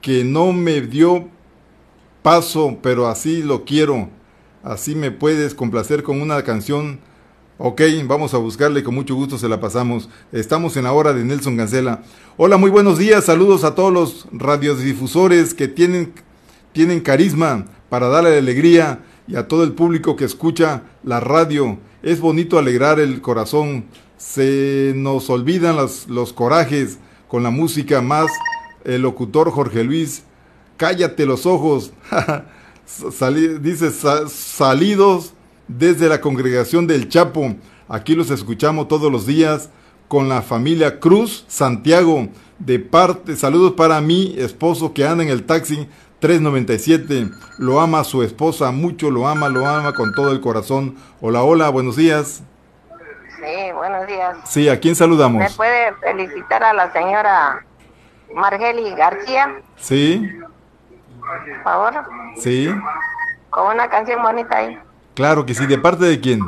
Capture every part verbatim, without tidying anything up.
que no me dio paso, pero así lo quiero. Así me puedes complacer con una canción. Ok, vamos a buscarle, con mucho gusto se la pasamos. Estamos en la hora de Nelson Cancela. Hola, muy buenos días, saludos a todos los radiodifusores que tienen, tienen carisma para darle alegría, y a todo el público que escucha la radio. Es bonito alegrar el corazón. Se nos olvidan los, los corajes con la música, más el locutor Jorge Luis. Cállate los ojos. Sali, dice, sa, salidos desde la congregación del Chapo. Aquí los escuchamos todos los días con la familia Cruz Santiago. De parte, saludos para mi esposo que anda en el taxi tres noventa y siete. Lo ama su esposa, mucho lo ama, lo ama con todo el corazón. Hola, hola, buenos días. Sí, buenos días. Sí, ¿a quién saludamos? ¿Me puede felicitar a la señora Margeli García? Sí. Por favor. Sí. Con una canción bonita ahí. Claro que sí, ¿de parte de quién?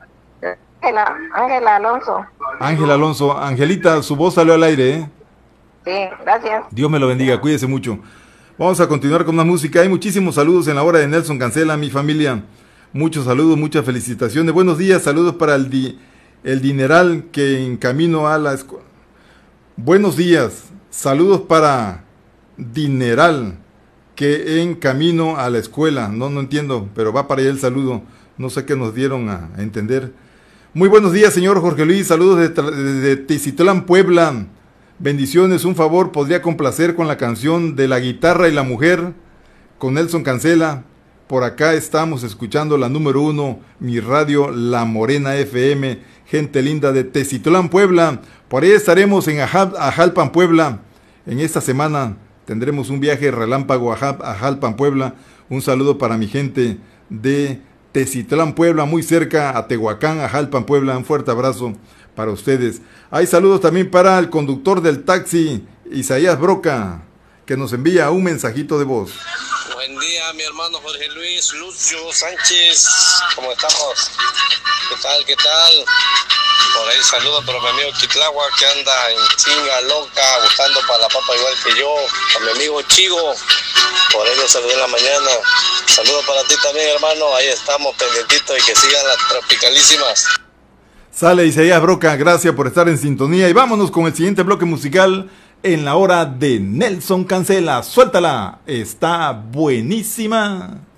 Ángela, Ángela Alonso. Ángela Alonso. Angelita, su voz salió al aire, ¿eh? Sí, gracias. Dios me lo bendiga, cuídese mucho. Vamos a continuar con más música. Hay muchísimos saludos en la hora de Nelson Cancela, mi familia. Muchos saludos, muchas felicitaciones. Buenos días, saludos para el, di, el dineral que en camino a la escuela. Buenos días, saludos para dineral que en camino a la escuela. No, no entiendo, pero va para allá el saludo. No sé qué nos dieron a, a entender. Muy buenos días, señor Jorge Luis. Saludos de, de, de Tecitlán, Puebla. Bendiciones, un favor, podría complacer con la canción de la guitarra y la mujer con Nelson Cancela. Por acá estamos escuchando la número uno, mi radio La Morena F M, gente linda de Tecitlán, Puebla. Por ahí estaremos en Ajalpan, Puebla. En esta semana tendremos un viaje relámpago a Ajalpan, Puebla. Un saludo para mi gente de Tecitlán, Puebla, muy cerca a Tehuacán, Ajalpan, Puebla. Un fuerte abrazo para ustedes. Hay saludos también para el conductor del taxi, Isaías Broca, que nos envía un mensajito de voz. Buen día, mi hermano Jorge Luis, Lucio Sánchez, ¿cómo estamos? ¿Qué tal, qué tal? Por ahí saludos para mi amigo Quitlagua, que anda en chinga loca, buscando para la papa igual que yo. A mi amigo Chigo, por ahí lo saludé en la mañana. Saludos para ti también, hermano, ahí estamos pendientitos y que sigan las tropicalísimas. Sale Isaías Broca, gracias por estar en sintonía y vámonos con el siguiente bloque musical en la hora de Nelson Cancela. Suéltala, está buenísima.